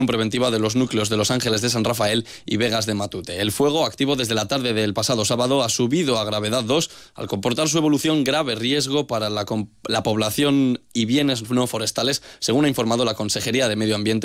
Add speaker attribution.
Speaker 1: preventiva de los núcleos de Los Ángeles de San Rafael y Vegas de Matute. El fuego, activo desde la tarde del pasado sábado, ha subido a gravedad 2 al comportar su evolución grave riesgo para la población y bienes no forestales, según ha informado la Consejería de Medio Ambiente